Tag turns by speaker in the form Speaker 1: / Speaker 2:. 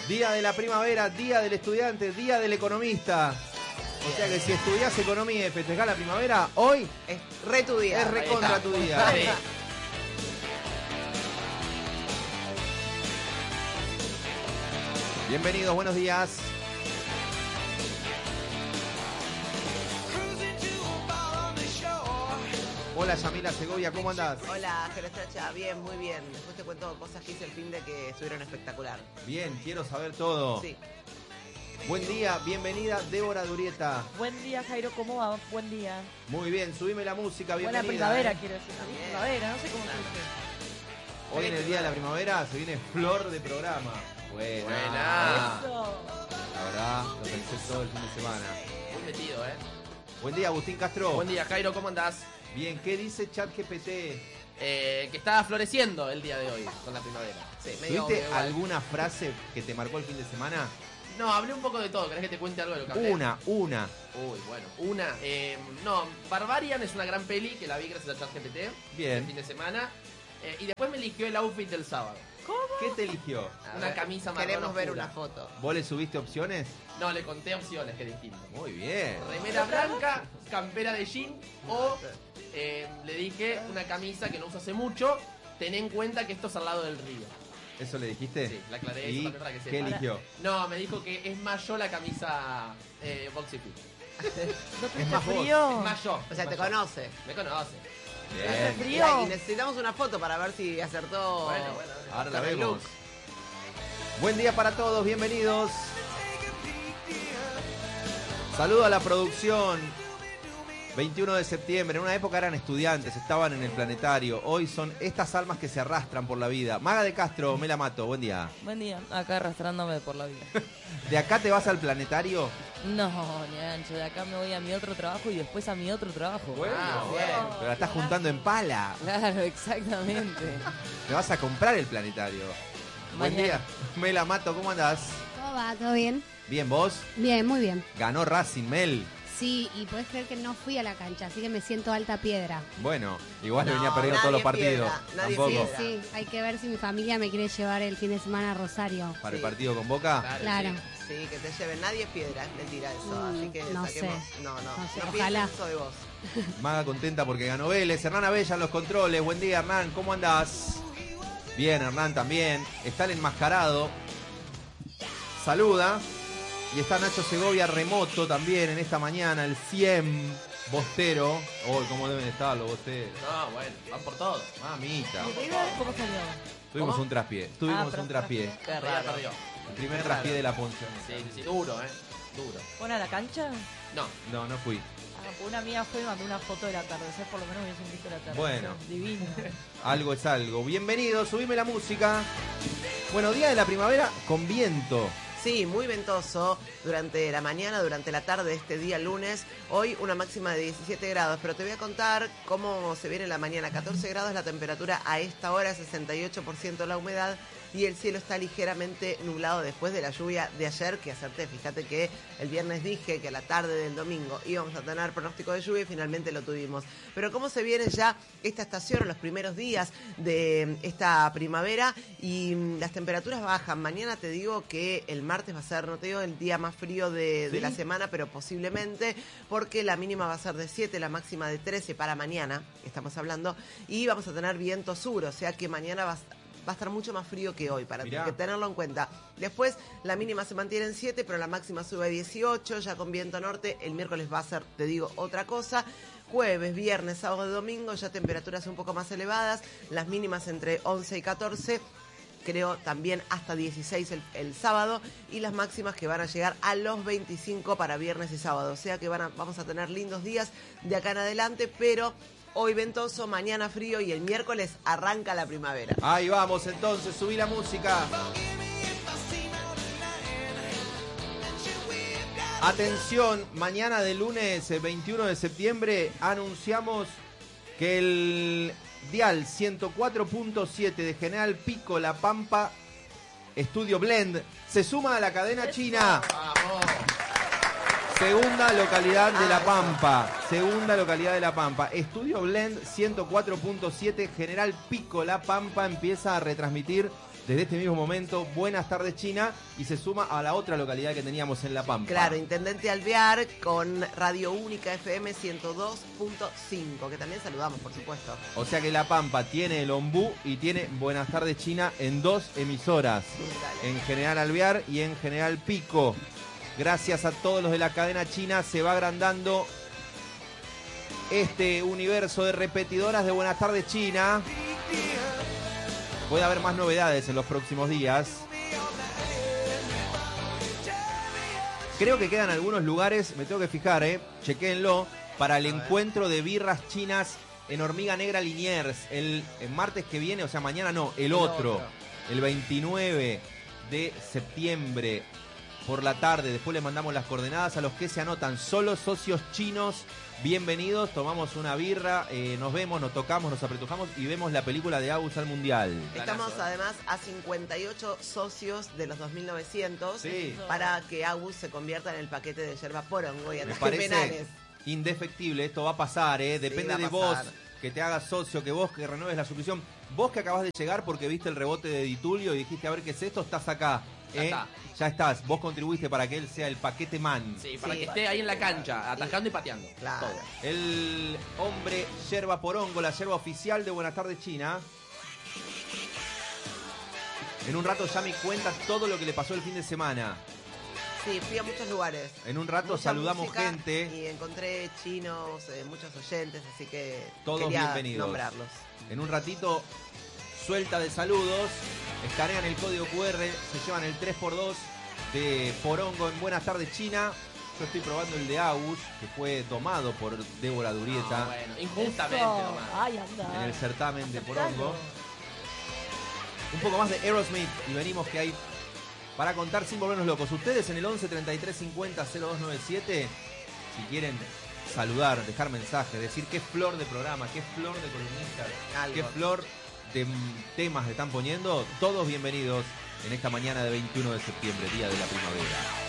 Speaker 1: Día de la primavera, día del estudiante, día del economista. O sea que si estudiás economía y festejás la primavera, hoy
Speaker 2: es re tu día.
Speaker 1: Es recontra tu día.
Speaker 2: Sí.
Speaker 1: Bienvenidos, buenos días. Hola Yamila Segovia, ¿cómo andás?
Speaker 2: Hola, Gerostracha, bien, muy bien. Después te cuento cosas que hice el fin de que estuvieron espectacular.
Speaker 1: Bien, quiero saber todo.
Speaker 2: Sí.
Speaker 1: Buen día, bienvenida Débora Durieta.
Speaker 3: Buen día, Jairo, ¿cómo va? Buen día.
Speaker 1: Muy bien, subime la música, bienvenida.
Speaker 3: Buena primavera, quiero decir. Feliz primavera, no sé cómo se dice.
Speaker 1: Hoy en el día de la primavera se viene flor de programa.
Speaker 2: Buena.
Speaker 3: Eso.
Speaker 1: La verdad, lo pensé todo el fin de semana.
Speaker 4: Muy metido,
Speaker 1: Buen día, Agustín Castro.
Speaker 4: Buen día, Jairo, ¿cómo andás?
Speaker 1: Bien, ¿qué dice ChatGPT?
Speaker 4: Que está floreciendo el día de hoy con la primavera. Sí, medio
Speaker 1: ¿Tuviste
Speaker 4: obvio,
Speaker 1: alguna frase que te marcó el fin de semana?
Speaker 4: No, hablé un poco de todo. ¿Querés que te cuente algo de lo que hablé?
Speaker 1: Una.
Speaker 4: Uy, bueno, una. No, Barbarian es una gran peli que la vi gracias a ChatGPT.
Speaker 1: Bien.
Speaker 4: El fin de semana. Y después me eligió el outfit del sábado.
Speaker 1: ¿Qué te eligió?
Speaker 4: Una camisa marrón
Speaker 2: Queremos ver
Speaker 4: oscura.
Speaker 2: una foto.
Speaker 1: ¿Vos le subiste opciones?
Speaker 4: No, le conté opciones, que distinto.
Speaker 1: Muy bien.
Speaker 4: Remera blanca, campera de jean o le dije una camisa que no uso hace mucho. Ten en cuenta que esto es al lado del río.
Speaker 1: ¿Eso le dijiste?
Speaker 4: Sí, la aclaré eso
Speaker 1: ¿Y
Speaker 4: también para que sepa.
Speaker 1: qué eligió?
Speaker 4: No, me dijo que es más yo la camisa boxy fit.
Speaker 3: ¿No tuviste
Speaker 1: más vos.
Speaker 3: frío?
Speaker 4: Es más yo.
Speaker 2: O sea,
Speaker 4: es
Speaker 2: te
Speaker 4: más yo.
Speaker 2: conoce.
Speaker 4: Me conoce.
Speaker 1: Bien.
Speaker 3: frío?
Speaker 2: Y necesitamos una foto para ver si acertó.
Speaker 4: Bueno.
Speaker 1: Ahora la
Speaker 2: con el
Speaker 1: vemos.
Speaker 2: look.
Speaker 1: Buen día para todos, bienvenidos. Saludo a la producción. 21 de septiembre, en una época eran estudiantes, estaban en el planetario. Hoy son estas almas que se arrastran por la vida. Maga de Castro, me la mato, buen día.
Speaker 3: Buen día, acá arrastrándome por la vida.
Speaker 1: ¿De acá te vas al planetario?
Speaker 3: No, ni ancho, de acá me voy a mi otro trabajo y después a mi otro trabajo.
Speaker 4: Bien.
Speaker 1: Pero la estás juntando en pala.
Speaker 3: Claro, exactamente.
Speaker 1: Te vas a comprar el planetario. Buen
Speaker 3: Mañana.
Speaker 1: día, me la mato, ¿cómo andás?
Speaker 5: ¿Cómo va? ¿Todo bien?
Speaker 1: Bien, ¿vos?
Speaker 5: Bien, muy bien.
Speaker 1: Ganó Racing, Mel.
Speaker 5: Sí, y podés creer que no fui a la cancha, así que me siento alta piedra.
Speaker 1: Bueno, igual
Speaker 2: No,
Speaker 1: venía perdiendo todos los
Speaker 2: nadie es
Speaker 1: partidos.
Speaker 2: piedra, nadie es
Speaker 1: Tampoco.
Speaker 2: piedra.
Speaker 5: Sí, hay que ver si mi familia me quiere llevar el fin de semana a Rosario.
Speaker 1: Para el
Speaker 2: Sí.
Speaker 1: partido con Boca.
Speaker 5: Claro.
Speaker 2: Sí, que te lleven. Nadie es piedra, es mentira eso. Así que
Speaker 5: no
Speaker 2: saquemos.
Speaker 5: sé.
Speaker 2: No
Speaker 5: No sé,
Speaker 2: pienses
Speaker 5: ojalá.
Speaker 2: eso de vos.
Speaker 1: Maga contenta porque ganó Vélez. Hernán Abella en los controles. Buen día, Hernán. ¿Cómo andás? Bien, Hernán también. Está el enmascarado. Saluda. Y está Nacho Segovia remoto también en esta mañana. El 100 bostero. Oh, cómo deben estar los bosteros.
Speaker 4: No, bueno, van por todo.
Speaker 1: Mamita.
Speaker 3: ¿Cómo salió?
Speaker 1: Tuvimos
Speaker 4: ¿Cómo?
Speaker 1: un traspié. Tuvimos
Speaker 3: pero
Speaker 1: un traspié.
Speaker 3: Qué
Speaker 4: Ya
Speaker 3: raro.
Speaker 4: perdió.
Speaker 1: El primer
Speaker 4: Qué
Speaker 1: traspié
Speaker 4: raro.
Speaker 1: de la Ponce.
Speaker 4: Sí, duro, duro.
Speaker 3: ¿Fueron a la cancha?
Speaker 4: No,
Speaker 1: No, no fui.
Speaker 3: Ah, una amiga fue y mandó una foto del atardecer, por lo menos hubiesen visto el atardecer.
Speaker 1: Bueno.
Speaker 3: Divino.
Speaker 1: Algo es algo. Bienvenido, subime la música. Bueno, día de la primavera con viento.
Speaker 2: Sí, muy ventoso durante la mañana, durante la tarde de este día lunes. Hoy una máxima de 17 grados, pero te voy a contar cómo se viene la mañana. 14 grados la temperatura a esta hora, 68% la humedad y el cielo está ligeramente nublado después de la lluvia de ayer que acerté. Fíjate que el viernes dije que a la tarde del domingo íbamos a tener pronóstico de lluvia y finalmente lo tuvimos. Pero cómo se viene ya esta estación, los primeros días de esta primavera y las temperaturas bajan. Mañana te digo que el martes va a ser, no te digo el día más frío de
Speaker 1: ¿Sí?
Speaker 2: la semana, pero posiblemente porque la mínima va a ser de 7, la máxima de 13 para mañana, estamos hablando, y vamos a tener viento sur, o sea que mañana va a estar mucho más frío que hoy, para
Speaker 1: Mirá.
Speaker 2: que tenerlo en cuenta. Después, la mínima se mantiene en 7, pero la máxima sube a 18, ya con viento norte. El miércoles va a ser, te digo, otra cosa. Jueves, viernes, sábado y domingo, ya temperaturas un poco más elevadas. Las mínimas entre 11 y 14. Creo también hasta 16 el sábado. Y las máximas que van a llegar a los 25 para viernes y sábado. O sea que vamos a tener lindos días de acá en adelante, pero... Hoy ventoso, mañana frío y el miércoles arranca la primavera.
Speaker 1: Ahí vamos entonces, subí la música. Atención, mañana de lunes 21 de septiembre anunciamos que el dial 104.7 de General Pico La Pampa Estudio Blend se suma a la cadena china.
Speaker 4: vamos.
Speaker 1: Segunda localidad de La Pampa. Segunda localidad de La Pampa. Estudio Blend 104.7 General Pico La Pampa empieza a retransmitir desde este mismo momento, Buenas Tardes China, y se suma a la otra localidad que teníamos en La Pampa.
Speaker 2: Claro, Intendente Alvear con Radio Única FM 102.5, que también saludamos, por supuesto.
Speaker 1: O sea que La Pampa tiene el Ombú y tiene Buenas Tardes China en 2 emisoras,
Speaker 2: Dale.
Speaker 1: en General Alvear y en General Pico. Gracias a todos los de la cadena china se va agrandando este universo de repetidoras de Buenas Tardes China. Puede haber más novedades en los próximos días. Creo que quedan algunos lugares, me tengo que fijar, chequéenlo, para el encuentro de birras chinas en Hormiga Negra Liniers, el martes que viene, o sea, mañana no, el otro, el 29 de septiembre por la tarde. Después les mandamos las coordenadas a los que se anotan. Solo socios chinos, bienvenidos, tomamos una birra, nos vemos, nos tocamos, nos apretujamos y vemos la película de Agus al Mundial.
Speaker 2: Estamos además a 58 socios de los 2.900
Speaker 1: Sí.
Speaker 2: para que Agus se convierta en el paquete de yerba porongo y
Speaker 1: Me
Speaker 2: ataques
Speaker 1: parece
Speaker 2: penales.
Speaker 1: indefectible, esto va a pasar, depende
Speaker 2: va a
Speaker 1: de vos,
Speaker 2: pasar.
Speaker 1: que te hagas socio, que vos que renueves la suscripción. Vos que acabas de llegar porque viste el rebote de Ditulio y dijiste, a ver qué es esto, estás acá.
Speaker 4: Ya está.
Speaker 1: Ya estás, vos contribuiste para que él sea el paquete man.
Speaker 4: Sí, para
Speaker 2: Sí.
Speaker 4: que esté ahí en la cancha, atajando y pateando.
Speaker 2: Claro.
Speaker 4: Todo.
Speaker 1: El hombre yerba porongo, la yerba oficial de Buenas Tardes China. En un rato ya me cuenta todo lo que le pasó el fin de semana.
Speaker 2: Sí, fui a muchos lugares.
Speaker 1: En un rato
Speaker 2: Mucha
Speaker 1: saludamos
Speaker 2: música
Speaker 1: gente.
Speaker 2: Y encontré chinos, muchos oyentes, así que
Speaker 1: Todos
Speaker 2: quería
Speaker 1: bienvenidos.
Speaker 2: nombrarlos.
Speaker 1: En un ratito, suelta de saludos. Escanean el código QR, se llevan el 3x2 de Porongo en Buenas Tardes China. Yo estoy probando el de Agus, que fue tomado por Débora Durieta
Speaker 4: Ah, bueno, injustamente
Speaker 3: Eso.
Speaker 4: nomás.
Speaker 3: Ay, anda.
Speaker 1: en el certamen de
Speaker 3: Aceptalo.
Speaker 1: Porongo. Un poco más de Aerosmith y venimos que hay para contar sin volvernos locos. Ustedes en el 11 33 50 0297, si quieren saludar, dejar mensaje, decir qué flor de programa, qué flor de columnistas,
Speaker 2: Algo.
Speaker 1: qué flor de temas le están poniendo, todos bienvenidos en esta mañana de 21 de septiembre, día de la primavera.